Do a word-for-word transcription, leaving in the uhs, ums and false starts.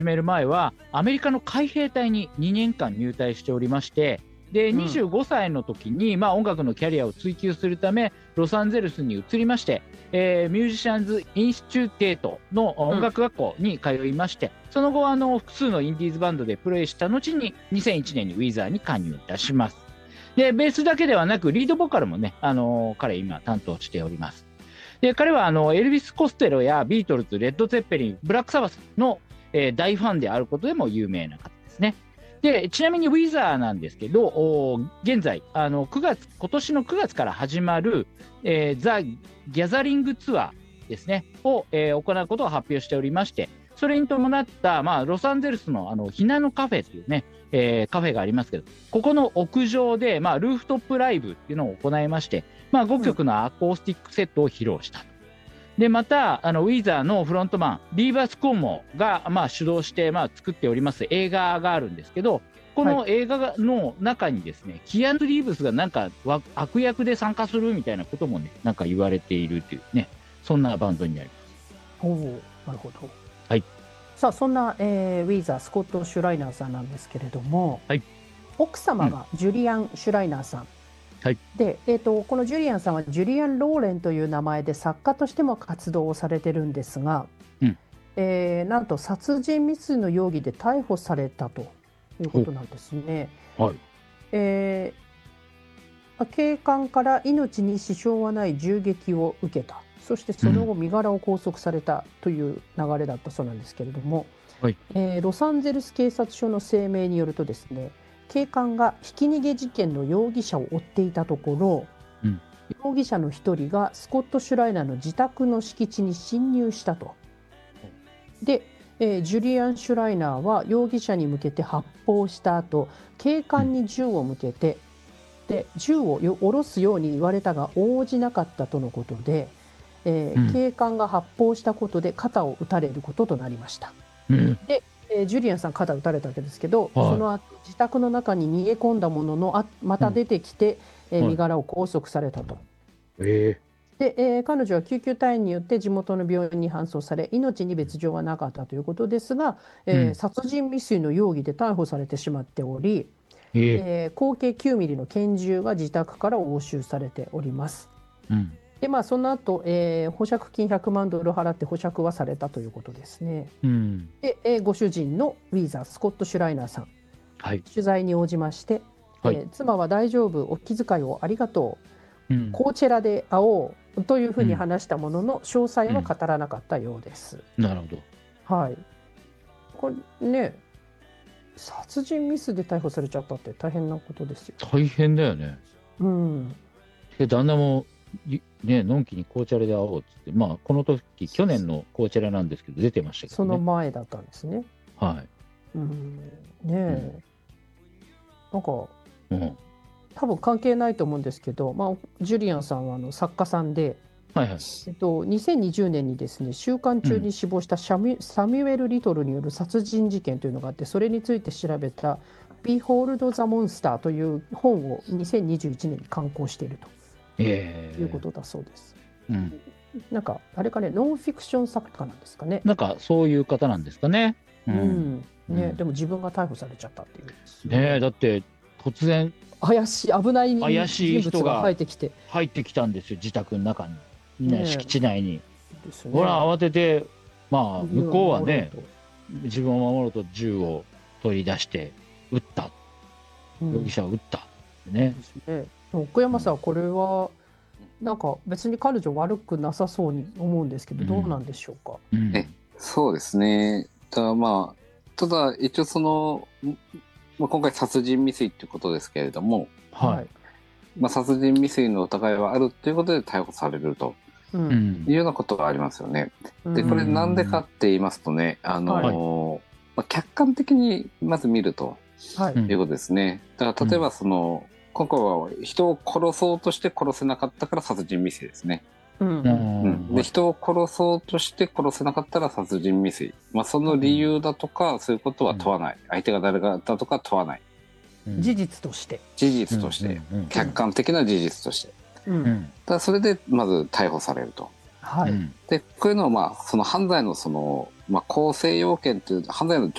始める前はアメリカの海兵隊ににねんかん入隊しておりまして、でうんにじゅうごさいの時に、まあ、音楽のキャリアを追求するためロサンゼルスに移りまして、えーミュージシャンズ・インスチューテートの音楽学校に通いまして、その後あの複数のインディーズバンドでプレーした後ににせんいちねんにウィザーに加入いたします。でベースだけではなくリードボーカルもね、あのー彼今担当しております。で彼はあのエルビス・コステロやビートルズ、レッド・ゼッペリン、ブラック・サバスの、えー大ファンであることでも有名な方ですね。でちなみにウィザーなんですけど、お現在あのくがつ今年のくがつから始まる、えーザ・ギャザリングツアーですねを、えー行うことを発表しておりまして、それに伴った、まあ、ロサンゼルスのあのひなのカフェというね、えーカフェがありますけど、ここの屋上で、まあ、ルーフトップライブっていうのを行いまして、まあ、ごきょくのアコースティックセットを披露した。でまたあのウィザーのフロントマンリーバース・コンモが、まあ、主導して、まあ、作っております映画があるんですけど、この映画の中にですね、キアヌ・リーブスがなんかわ悪役で参加するみたいなこともね、なんか言われているというね、そんなバンドになります。 おお、なるほど。 はい。 さあそんな、えーウィザースコット・シュライナーさんなんですけれども、 はい奥様がジュリアン・シュライナーさん、 はいで、えー、とこのジュリアンさんはジュリアン・ローレンという名前で作家としても活動をされてるんですが、 うんえーなんと殺人未遂の容疑で逮捕されたということなんですね。 はい。 えー警官から命に支障はない銃撃を受けた、そしてその後身柄を拘束されたという流れだったそうなんですけれども、 はいえーロサンゼルス警察署の声明によるとですね、警官がひき逃げ事件の容疑者を追っていたところ、 うん容疑者の一人がスコット・シュライナーの自宅の敷地に侵入したと。で、えージュリアン・シュライナーは容疑者に向けて発砲した後、警官に銃を向けて、で銃をよ下ろすように言われたが応じなかったとのことで、えーうん警官が発砲したことで肩を撃たれることとなりました。 うんで、えージュリアンさん肩撃たれたわけですけど、 はいその後自宅の中に逃げ込んだもののあまた出てきて、えーはい身柄を拘束されたと。 えで、えー彼女は救急隊員によって地元の病院に搬送され、命に別状はなかったということですが、えーうん殺人未遂の容疑で逮捕されてしまっており、 ー、えーえー口径きゅうミリの拳銃が自宅から押収されております。 うんで、まあ、その後、えー保釈金ひゃくまんドル払って保釈はされたということですね。 うんで、えーご主人のウィーザー、スコット・シュライナーさん、 はい取材に応じまして、 はいえー妻は大丈夫、お気遣いをありがとう、 うんコーチェラで会おうというふうに話したものの、詳細は語らなかったようです。 なるほど。 はい。これね、殺人ミスで逮捕されちゃったって大変なことですよ。 大変だよね。 うん。 で旦那もいね、のんきに紅茶で会おうっつって、まあこの時去年の紅茶なんですけど出てましたけそのどね。 前だったんですね。 はいうん。ねえ。なんかうん多分関係ないと思うんですけど、まあ、ジュリアンさんはあの作家さんで、 はいはいえっと、にせんにじゅうねんにですね、収監中に死亡したシャミ、サミュエル・リトルによる殺人事件というのがあって、それについて調べた「Behold the Monster」という本をにせんにじゅういちねんに刊行しているえーということだそうです。 うん、 なんかあれかね、ノンフィクション作家なんですかね。 なんかそういう方なんですかね。ううんんねうんでも自分が逮捕されちゃったっていう。 ねえだって突然怪しい危ない怪しい人物が人が入ってきて入ってきたんですよ、自宅の中に、みんなねえ敷地内に。 ですね。 ほら慌てて、まあ向こうはね身を守ろ自分を守ろうと銃を取り出して撃った、 うとうん容疑者を撃ったね。 ですね。奥山さん、これはなんか別に彼女悪くなさそうに思うんですけど、 うんどうなんでしょうか。 うんえそうですね。ただまあ、ただ一応その、んまあ、今回殺人未遂っていうことですけれども、 はい、 まあ、殺人未遂の疑いはあるということで逮捕されるとううんんいうようなことがありますよね。で、 うんこれなんでかって言いますとね、あの、まあ、客観的にまず見るとはい、 うんいうことですね。だから例えばその、今回は人を殺そうとして殺せなかったから殺人未遂ですね。 うんううんん、で人を殺そうとして殺せなかったら殺人未遂、まあ、その理由だとかそういうことは問わない、相手が誰だとか問わない、 うん事実として。 事実として、 うんうん客観的な事実としてうんうんただそれでまず逮捕されると。 はい、 うんでこういうのはまあその犯罪のその、まあ、構成要件という犯罪の